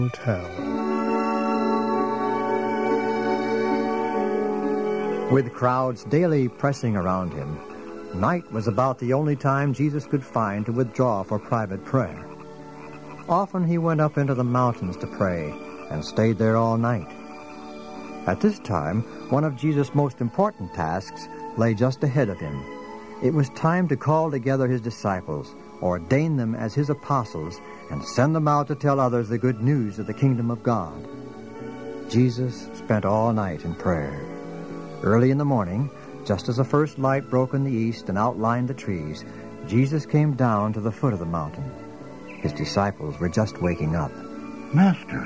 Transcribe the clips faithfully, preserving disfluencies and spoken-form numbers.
Tell. With crowds daily pressing around him, night was about the only time Jesus could find to withdraw for private prayer. Often he went up into the mountains to pray and stayed there all night. At this time, one of Jesus' most important tasks lay just ahead of him. It was time to call together his disciples, ordain them as his apostles, and send them out to tell others the good news of the kingdom of God. Jesus spent all night in prayer. Early in the morning, just as the first light broke in the east and outlined the trees, Jesus came down to the foot of the mountain. His disciples were just waking up. Master,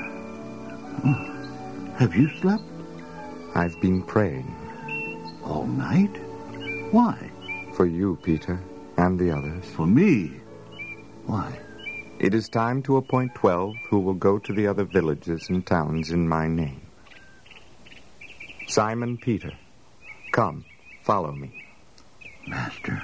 have you slept? I've been praying. All night? Why? For you, Peter, and the others. For me? Why? It is time to appoint twelve who will go to the other villages and towns in my name. Simon Peter, come, follow me. Master,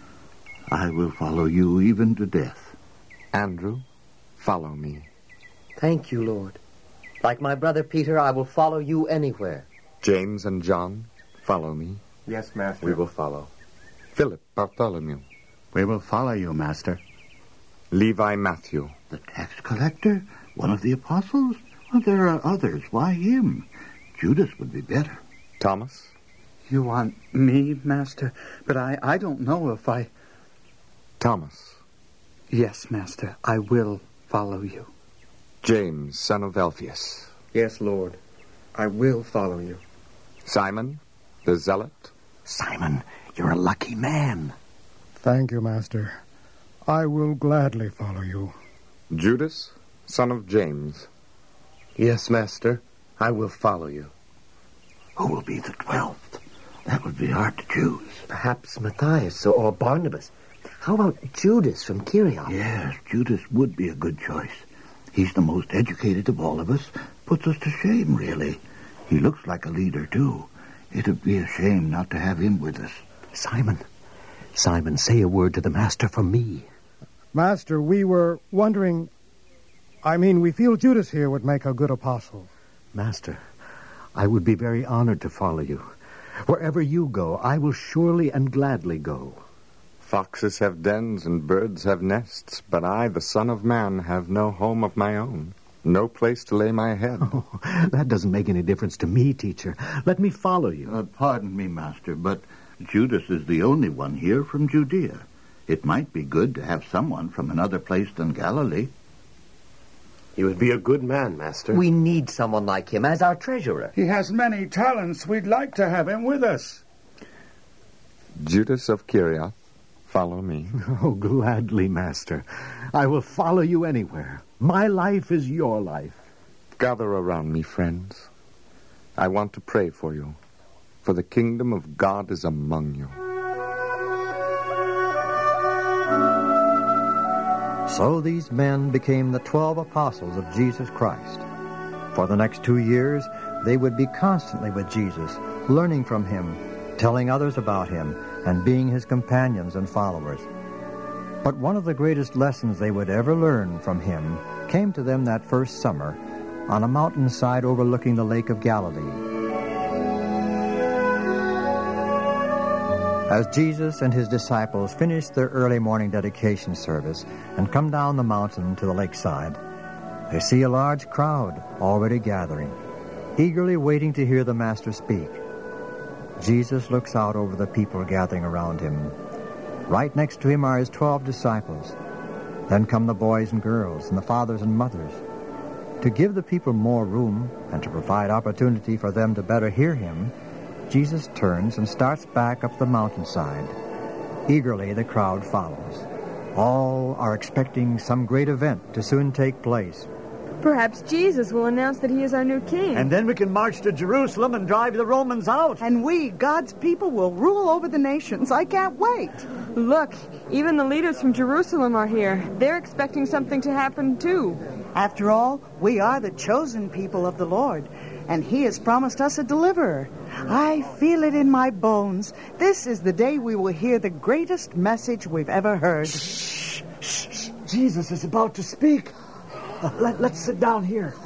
I will follow you even to death. Andrew, follow me. Thank you, Lord. Like my brother Peter, I will follow you anywhere. James and John, follow me. Yes, Master. We will follow. Philip, Bartholomew. We will follow you, Master. Levi, Matthew. The tax collector? One of the apostles? Well, there are others. Why him? Judas would be better. Thomas? You want me, Master? But I, I don't know if I... Thomas. Yes, Master, I will follow you. James, son of Alphaeus. Yes, Lord, I will follow you. Simon, the Zealot. Simon, you're a lucky man. Thank you, Master. I will gladly follow you. Judas, son of James. Yes, Master, I will follow you. Who will be the twelfth? That would be hard to choose. Perhaps Matthias or Barnabas. How about Judas from Kirion? Yes, Judas would be a good choice. He's the most educated of all of us. Puts us to shame, really. He looks like a leader, too. It'd be a shame not to have him with us. Simon, Simon, say a word to the Master for me. Master, we were wondering... I mean, we feel Judas here would make a good apostle. Master, I would be very honored to follow you. Wherever you go, I will surely and gladly go. Foxes have dens and birds have nests, but I, the Son of Man, have no home of my own, no place to lay my head. Oh, that doesn't make any difference to me, teacher. Let me follow you. Uh, pardon me, Master, but Judas is the only one here from Judea. It might be good to have someone from another place than Galilee. He would be a good man, Master. We need someone like him as our treasurer. He has many talents. We'd like to have him with us. Judas of Kiriath, follow me. Oh, gladly, Master. I will follow you anywhere. My life is your life. Gather around me, friends. I want to pray for you, for the kingdom of God is among you. So these men became the twelve apostles of Jesus Christ. For the next two years, they would be constantly with Jesus, learning from him, telling others about him, and being his companions and followers. But one of the greatest lessons they would ever learn from him came to them that first summer on a mountainside overlooking the Lake of Galilee. As Jesus and his disciples finished their early morning dedication service and come down the mountain to the lakeside, they see a large crowd already gathering, eagerly waiting to hear the Master speak. Jesus looks out over the people gathering around him. Right next to him are his twelve disciples. Then come the boys and girls and the fathers and mothers. To give the people more room and to provide opportunity for them to better hear him, Jesus turns and starts back up the mountainside. Eagerly, the crowd follows. All are expecting some great event to soon take place. Perhaps Jesus will announce that he is our new king. And then we can march to Jerusalem and drive the Romans out. And we, God's people, will rule over the nations. I can't wait. Look, even the leaders from Jerusalem are here. They're expecting something to happen, too. After all, we are the chosen people of the Lord, and he has promised us a deliverer. I feel it in my bones. This is the day we will hear the greatest message we've ever heard. Shh, shh, shh. Jesus is about to speak. Uh, let, let's sit down here.